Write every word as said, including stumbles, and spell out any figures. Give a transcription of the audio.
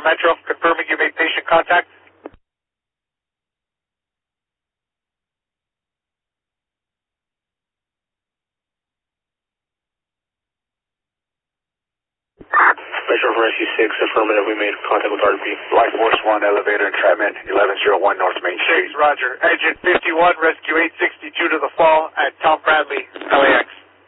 Metro, confirming you made patient contact. Metro for Rescue six, affirmative, we made contact with R P. Life Force one, elevator entrapment, eleven oh one North Main Street. Roger. Engine fifty-one, Rescue eight sixty-two to the fall at Tom Bradley, L A X.